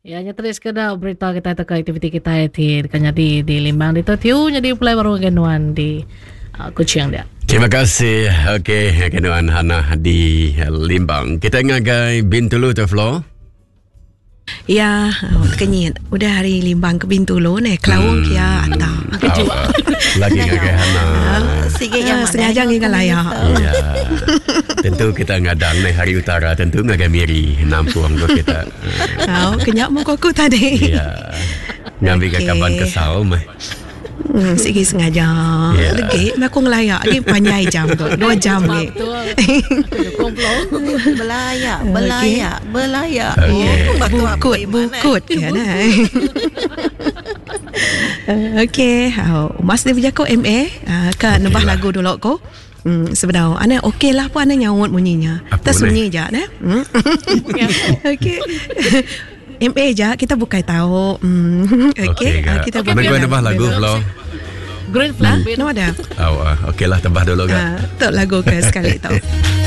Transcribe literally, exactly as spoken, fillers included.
Ya, nya terus kena berita kita tentang aktiviti kita itu kan jadi di Limbang di Tiu jadi play baru kenuan di uh, Kuching dia. Terima kasih. Okey, kenuan Hana di Limbang. Kita ngagai Bintulu tu Flo. Ya, oh, kenyit. Udah hari Limbang ke Bintulu ni, Kelawang hmm. kia atau. Lagi ngagai Hana. Sikit yang sengaja ngin layak. Ya. Tentu kita ngadang ni hari utara, tentu ngagai Miri nampuang tu kita. Oh, kenyak mu koko tadi. Ya. Ngambil okay. Kaban kesau mah. Hmm, sikit sengaja. Yeah. Lagi, aku ngelayak lagi panjang jam tu. Dua jam ni. Belayak, belayak, belayak. Bukut, bukut. Okey. Mas dia berjaku M A. Kan nembah lagu dulu ko. Hmm, sebenarnya ana okey lah pun ana nyawut bunyinya. Tak sunyi je nah. Okey. M A je kita bukai tahu. Hmm, okey. Okay, kita bukai. Mana nembah lagu Flo? Green Flag. No ada. Oh, okeylah tembah dulu kan. Ah, tak lagu ke sekali tau.